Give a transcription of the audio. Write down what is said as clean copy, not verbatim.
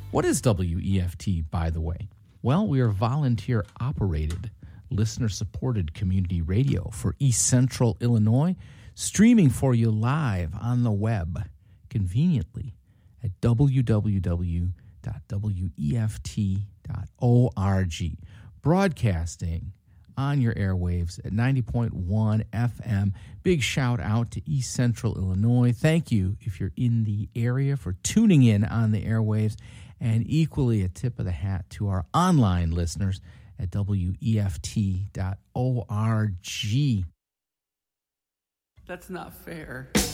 What is WEFT, by the way? Well, we are volunteer-operated, listener-supported community radio for East Central Illinois, streaming for you live on the web, conveniently at www.weft.org, broadcasting on your airwaves at 90.1 FM. Big shout out to East Central Illinois. Thank you if you're in the area for tuning in on the airwaves, and equally a tip of the hat to our online listeners at WEFT.org. That's not fair.